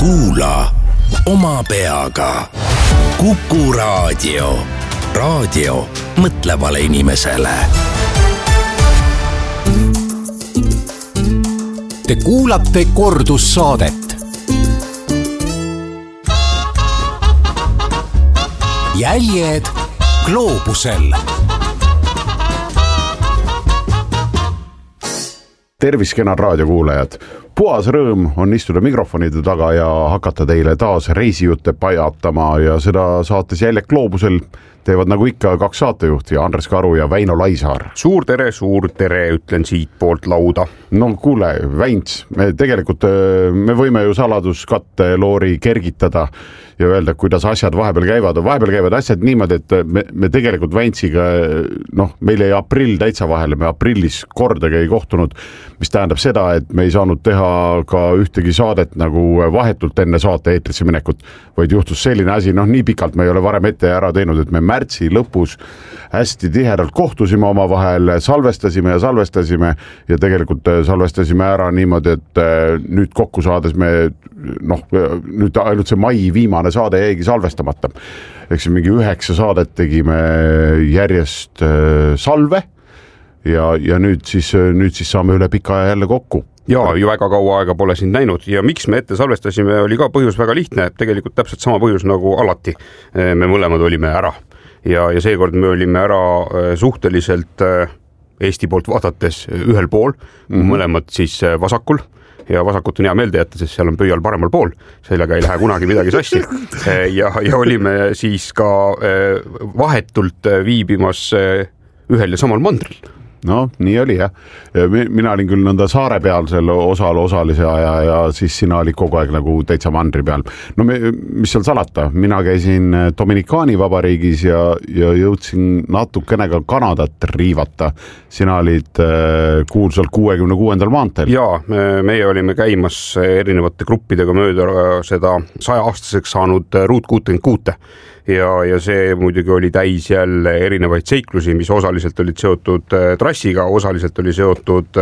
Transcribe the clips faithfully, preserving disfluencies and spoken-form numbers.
Kuula oma peaga. Kuku Raadio. Raadio mõtlevale inimesele. Te kuulate kordussaadet. Jäljed gloobusel. Tervis, kenad raadiokuulajad. Puhas rõõm on istuda mikrofonide taga ja hakata teile taas reisijutte pajatama ja seda saates Jäljed gloobusel teevad nagu ikka kaks saatejuhti, Andres Karu ja Väino Laisaar. Suur tere, suur tere, ütlen siit poolt lauda. No kuule, Väints, me tegelikult me võime ju saladuskatte loori kergitada ja öelda, kuidas asjad vahepeal käivad. Vahepeal käivad asjad niimoodi, et me, me tegelikult Väintsiga, noh, meil ei aprill täitsa vahele, me aprillis kordagi ei kohtunud, mis tähendab seda, et me ei saanud teha ka ühtegi saadet nagu vahetult enne saate eetrisse minekut, vaid juhtus selline asi, noh, nii pikalt me ei ole varem ette ära teinud, et me märtsi lõpus hästi tihedalt kohtusime oma vahel, salvestasime ja salvestasime ja tegelikult salvestasime ära niimoodi, et nüüd kokku saades me, noh, nüüd ainult see mai viimane saade jäigi salvestamata. Eks mingi üheksa saadet tegime järjest salve ja, ja nüüd, siis, nüüd siis saame üle pika aja jälle kokku. Ja, ju väga kaua aega pole sind näinud ja miks me ette salvestasime, oli ka põhjus väga lihtne, tegelikult täpselt sama põhjus nagu alati. Me mõlemad olime ära ja, ja seekord me olime ära suhteliselt Eesti poolt vaadates ühel pool, mm-hmm. mõlemad siis vasakul. Ja vasakut on hea meelde jätta, sest seal on pöial paremal pool, sellega ei lähe kunagi midagi sassi. Ja, ja olime siis ka vahetult viibimas ühel ja samal mandril. No, nii oli jah. Mina olin küll nõnda saare peal selle osal osalise aja ja siis sina oli kogu aeg nagu täitsa mandri peal. No me, mis seal salata? Mina käisin Dominikaani vabariigis ja, ja jõudsin natukene ka Kanadat riivata. Sina olid kuulsalt kuuekümne kuuendal maanteel. Jaa, meie olime käimas erinevate gruppidega mööda seda saja aastaseks saanud Route kuuskümmend kuus. Ja, ja see muidugi oli täis jälle erinevaid seiklusi, mis osaliselt olid seotud trassiga, osaliselt oli seotud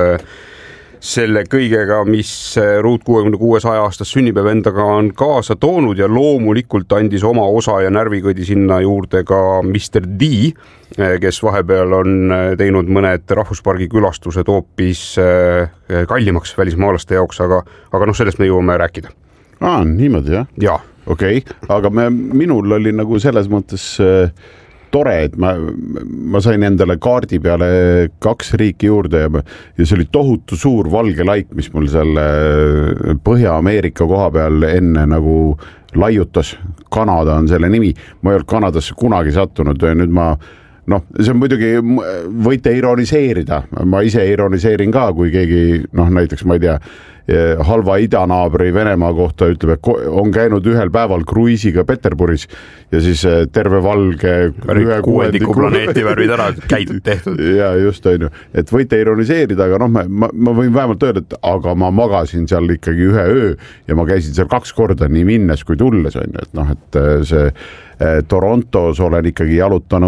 selle kõigega, mis Route kuuskümmend kuus saja aastas sünnipäev endaga on kaasa toonud ja loomulikult andis oma osa ja närvikõdi sinna juurde ka mister D, kes vahepeal on teinud mõned rahvuspargi külastused hoopis kallimaks välismaalaste jaoks, aga, aga noh, sellest me jõuame rääkida. Aa, niimoodi jah? Jaa. Okei, okay. Aga me, minul oli nagu selles mõttes äh, tore, et ma, ma sain endale kaardi peale kaks riiki juurde ja, ja see oli tohutu suur valge laik, mis mul seal Põhja-Ameerika koha peal enne nagu laiutas. Kanada on selle nimi. Ma ei olnud Kanadasse kunagi sattunud. Nüüd ma, noh, see on muidugi, võite ironiseerida. Ma ise ironiseerin ka, kui keegi, noh, näiteks ma ei tea, halva idanaabri Venemaa kohta ütleb, et on käinud ühel päeval kruiisiga Peterburis ja siis terve valge ühe kuuendiku planeeti värvid ära käidud tehtud. Ja just on ju, et võite ironiseerida, aga noh, ma, ma võin vähemalt öelda, et aga ma magasin seal ikkagi ühe öö ja ma käisin seal kaks korda nii minnes kui tulles on ju, et noh, et see Torontos olen ikkagi jalutanud